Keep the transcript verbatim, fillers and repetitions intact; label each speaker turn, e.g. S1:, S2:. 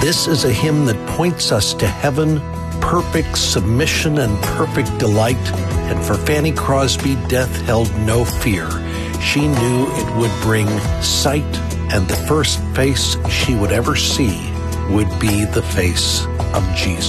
S1: This is a hymn that points us to heaven, perfect submission and perfect delight. And for Fanny Crosby, death held no fear. She knew it would bring sight, and the first face she would ever see would be the face of Jesus.